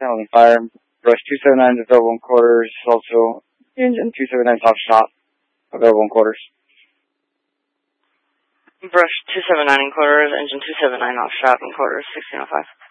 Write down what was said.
Holding fire. Brush 279 is available in quarters. Also, engine 279 off shop. Available in quarters. Brush 279 in quarters. Engine 279 off shop in quarters. 1605.